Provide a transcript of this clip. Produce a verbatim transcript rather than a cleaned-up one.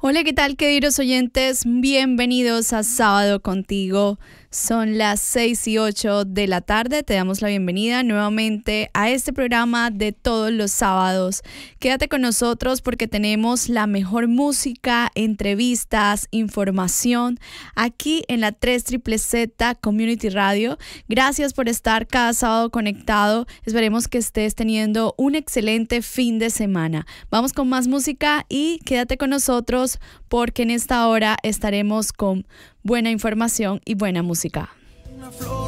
Hola, ¿qué tal, queridos oyentes? Bienvenidos a Sábado Contigo. Son las seis y ocho de la tarde. Te damos la bienvenida nuevamente a este programa de todos los sábados. Quédate con nosotros porque tenemos la mejor música, entrevistas, información aquí en la tres Z Z Community Radio. Gracias por estar cada sábado conectado. Esperemos que estés teniendo un excelente fin de semana. Vamos con más música y quédate con nosotros porque en esta hora estaremos con buena información y buena música.